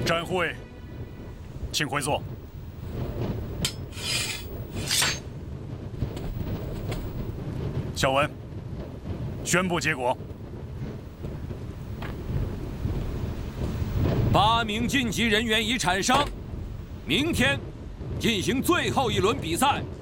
展会，请回座。小文，宣布结果。 8名晋级人员已产生，明天进行最后一轮比赛。